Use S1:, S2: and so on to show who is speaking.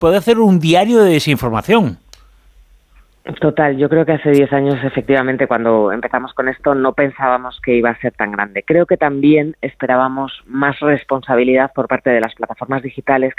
S1: puede hacer un diario de desinformación.
S2: Total, yo creo que hace 10 años, efectivamente, cuando empezamos con esto, no pensábamos que iba a ser tan grande. Creo que también esperábamos más responsabilidad por parte de las plataformas digitales